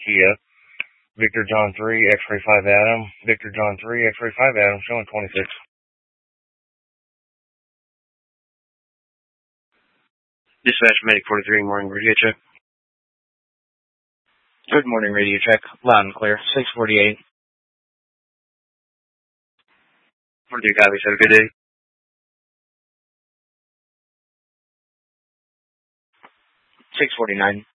Kia. Victor John 3, X-ray 5 Adam. Victor John 3, X-ray 5 Adam, showing 26. Dispatch Medic 43, morning radio check. Good morning, radio check. Loud and clear. 648. 43 copies. Have a good day. 649.